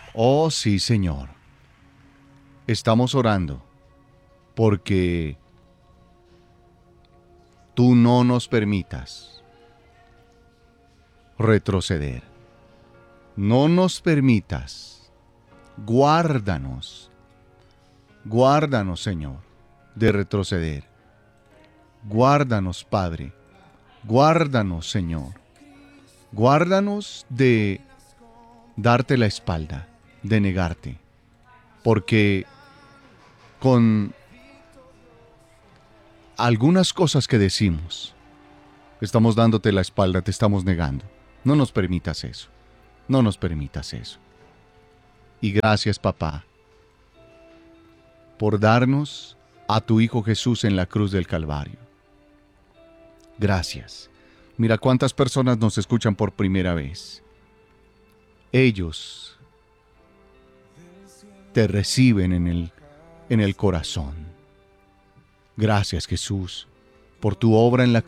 Oh, sí, Señor. Estamos orando porque tú no nos permitas retroceder. No nos permitas. Guárdanos. Guárdanos, Señor, de retroceder. Guárdanos, Padre. Guárdanos, Señor. Guárdanos de darte la espalda, de negarte. Porque con algunas cosas que decimos, estamos dándote la espalda, te estamos negando. No nos permitas eso. No nos permitas eso. Y gracias, papá, por darnos a tu Hijo Jesús en la cruz del Calvario. Gracias. Mira cuántas personas nos escuchan por primera vez. Ellos te reciben en el corazón. Gracias, Jesús, por tu obra en la